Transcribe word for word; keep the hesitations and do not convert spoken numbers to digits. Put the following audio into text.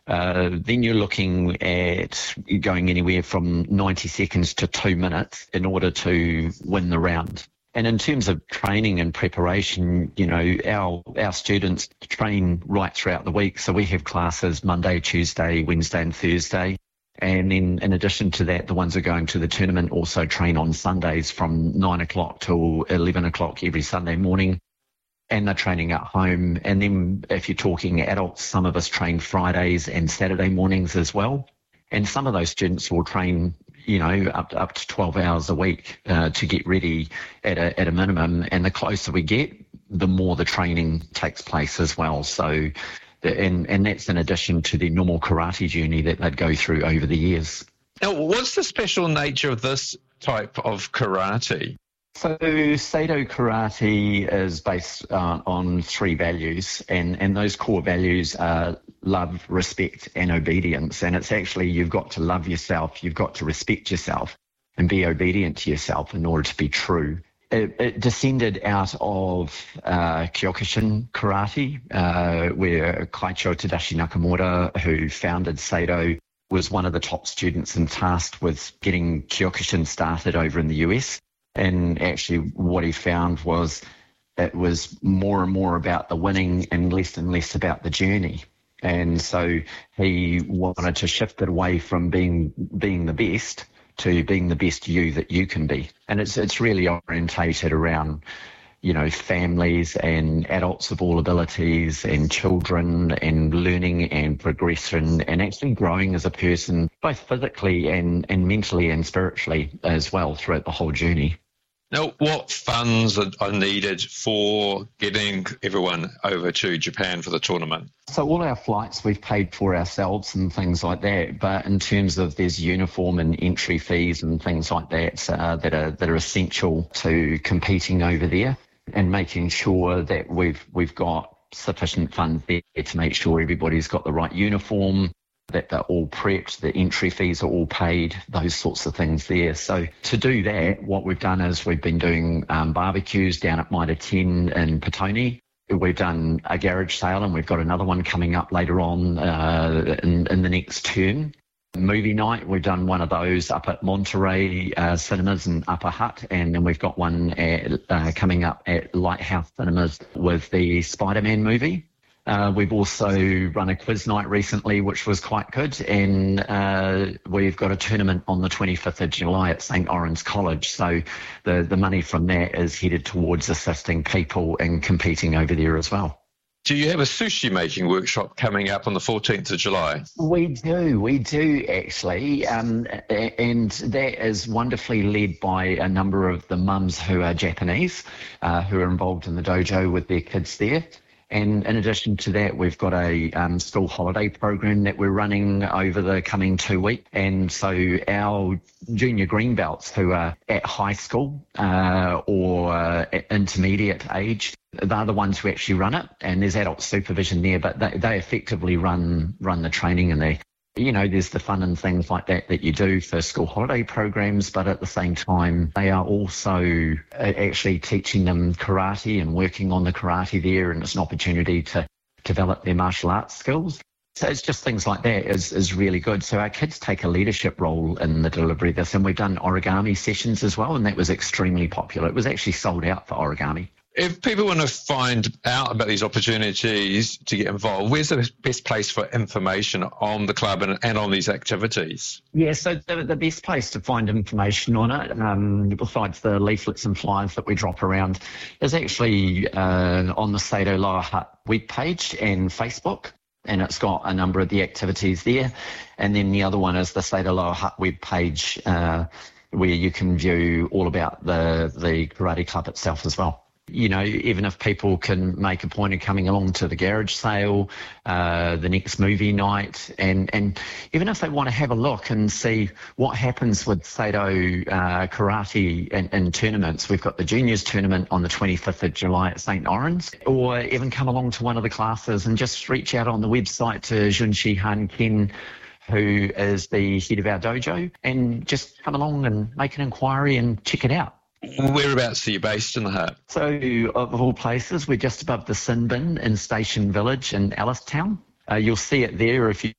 Uh, then you're looking at going anywhere from ninety seconds to two minutes in order to win the round. And in terms of training and preparation, you know, our our students train right throughout the week. So we have classes Monday, Tuesday, Wednesday and Thursday. And then in addition to that, the ones who are going to the tournament also train on Sundays from nine o'clock till eleven o'clock every Sunday morning. And they're training at home. And then if you're talking adults, some of us train Fridays and Saturday mornings as well. And some of those students will train, you know, up to, up to twelve hours a week uh, to get ready at a, at a minimum. And the closer we get, the more the training takes place as well. So, the, and, and that's in addition to the normal karate journey that they'd go through over the years. Now, what's the special nature of this type of karate? So Seido Karate is based uh, on three values, and, and those core values are love, respect, and obedience. And it's actually, you've got to love yourself, you've got to respect yourself, and be obedient to yourself in order to be true. It, it descended out of uh, Kyokushin Karate, uh, where Kaicho Tadashi Nakamura, who founded Seido, was one of the top students and tasked with getting Kyokushin started over in the U S. And actually what he found was it was more and more about the winning and less and less about the journey. And so he wanted to shift it away from being being the best to being the best you that you can be. And it's it's really orientated around, you know, families and adults of all abilities and children and learning and progression and actually growing as a person, both physically and, and mentally and spiritually as well throughout the whole journey. Now, what funds are, are needed for getting everyone over to Japan for the tournament? So all our flights we've paid for ourselves and things like that. But in terms of there's uniform and entry fees and things like that uh, that are that are essential to competing over there, and making sure that we've we've got sufficient funds there to make sure everybody's got the right uniform, that they're all prepped, the entry fees are all paid, those sorts of things there. So to do that, what we've done is we've been doing um, barbecues down at Mitre ten in Petone. We've done a garage sale, and we've got another one coming up later on uh, in, in the next term. Movie night, we've done one of those up at Monterey uh, Cinemas in Upper Hutt, and then we've got one at, uh, coming up at Lighthouse Cinemas with the Spider-Man movie. Uh, we've also run a quiz night recently, which was quite good, and uh, we've got a tournament on the twenty-fifth of July at Saint Lawrence College. So the, the money from that is headed towards assisting people and competing over there as well. Do you have a sushi making workshop coming up on the fourteenth of July? We do, we do actually, um, and that is wonderfully led by a number of the mums who are Japanese, uh, who are involved in the dojo with their kids there. And in addition to that, we've got a um, school holiday program that we're running over the coming two weeks. And so our junior green belts who are at high school uh, or uh, at intermediate age, they're the ones who actually run it. And there's adult supervision there, but they, they effectively run run the training, and they, you know, there's the fun and things like that that you do for school holiday programs, but at the same time, they are also actually teaching them karate and working on the karate there, and it's an opportunity to develop their martial arts skills. So it's just things like that is, is really good. So our kids take a leadership role in the delivery of this, and we've done origami sessions as well, and that was extremely popular. It was actually sold out for origami. If people want to find out about these opportunities to get involved, where's the best place for information on the club and, and on these activities? Yeah, so the, the best place to find information on it, um, besides the leaflets and flyers that we drop around, is actually uh, on the Seido Lower Hutt webpage and Facebook, and it's got a number of the activities there. And then the other one is the Seido Lower Hutt webpage, uh, where you can view all about the, the karate club itself as well. You know, even if people can make a point of coming along to the garage sale, uh, the next movie night, and, and even if they want to have a look and see what happens with Seido uh, karate in, in tournaments. We've got the juniors tournament on the twenty-fifth of July at Saint Lawrence, or even come along to one of the classes and just reach out on the website to Junshi Han Ken, who is the head of our dojo, and just come along and make an inquiry and check it out. Whereabouts are you based in the Hutt? So, of all places, we're just above the Sin Bin in Station Village in Alice Town. Uh, you'll see it there if you